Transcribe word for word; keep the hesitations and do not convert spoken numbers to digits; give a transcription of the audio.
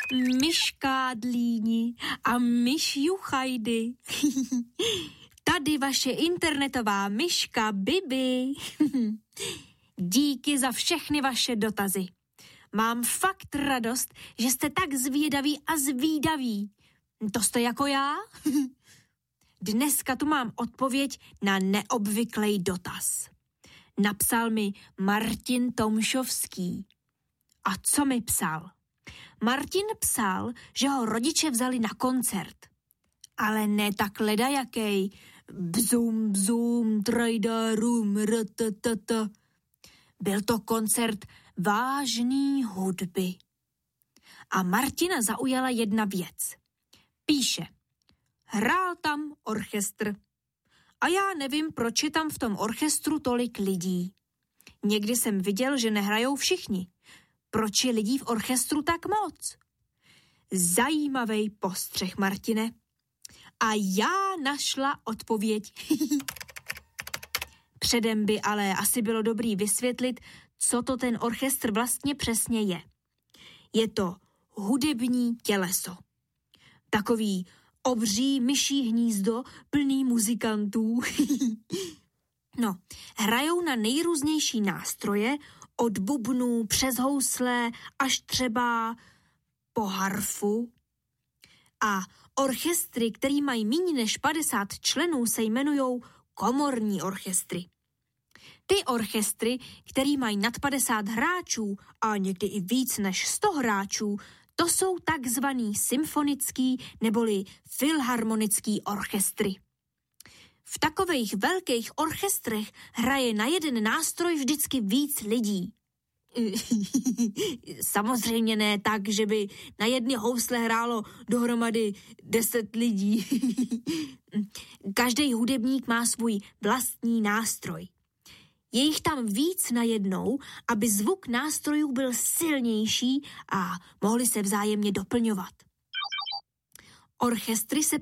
myškádlíni a myšjuchajdy. Tady vaše internetová myška Bibi. Díky za všechny vaše dotazy. Mám fakt radost, že jste tak zvědaví a zvídaví. To jste jako já? Dneska tu mám odpověď na neobvyklý dotaz. Napsal mi Martin Tomšovský. A co mi psal? Martin psal, že ho rodiče vzali na koncert. Ale ne tak ledajakej. Bzum, bzum, trajdarum, rtatata. Byl to koncert vážný hudby. A Martina zaujala jedna věc. Píše, hrál tam orchestr. A já nevím, proč je tam v tom orchestru tolik lidí. Někdy jsem viděl, že nehrajou všichni. Proč je lidí v orchestru tak moc? Zajímavý postřeh, Martine. A já našla odpověď. Předem by ale asi bylo dobrý vysvětlit, co to ten orchestr vlastně přesně je. Je to hudební těleso. Takový obří myší hnízdo plný muzikantů. No, hrajou na nejrůznější nástroje, od bubnů přes housle až třeba po harfu. A orchestry, který mají méně než padesát členů, se jmenujou komorní orchestry. Ty orchestry, který mají nad padesát hráčů a někdy i víc než sto hráčů, to jsou takzvaný symfonický neboli filharmonický orchestry. V takových velkých orchestrech hraje na jeden nástroj vždycky víc lidí. Samozřejmě ne tak, že by na jedny housle hrálo dohromady deset lidí. Každý hudebník má svůj vlastní nástroj. Je jich tam víc najednou, aby zvuk nástrojů byl silnější a mohli se vzájemně doplňovat. Orchestry se